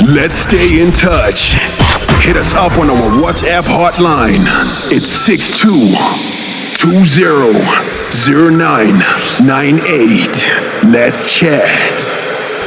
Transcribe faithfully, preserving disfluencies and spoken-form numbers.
Let's stay in touch. Hit us up on our WhatsApp hotline. It's six two two zero zero nine nine eight. Let's chat.